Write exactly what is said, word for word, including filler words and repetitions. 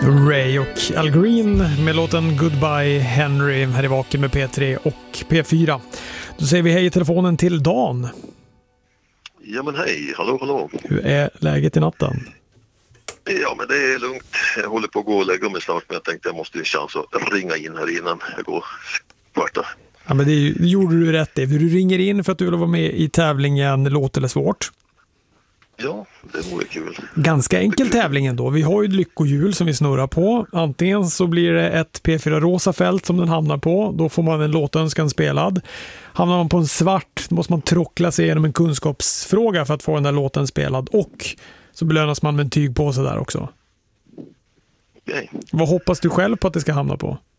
Ray och Al Green med låten Goodbye Henry här i Vaken med P tre och P fyra. Då säger vi hej i telefonen till Dan. Ja men hej, hallå hallå. Hur är läget i natten? Ja men det är lugnt. Jag håller på att gå och lägga mig snart, men jag tänkte jag måste ju chans att ringa in här innan jag går kvarta. Ja men det, är, det gjorde du rätt i. Du ringer in för att du vill vara med i tävlingen Låt eller svårt. Ja, det vore kul. Ganska enkel tävling ändå. Vi har ju ett lyckohjul som vi snurrar på. Antingen så blir det ett P fyra rosa fält som den hamnar på. Då får man en låtönskan spelad. Hamnar man på en svart måste man trockla sig igenom en kunskapsfråga för att få den där låten spelad. Och så belönas man med en tygpåse där också. Okej. Vad hoppas du själv på att det ska hamna på?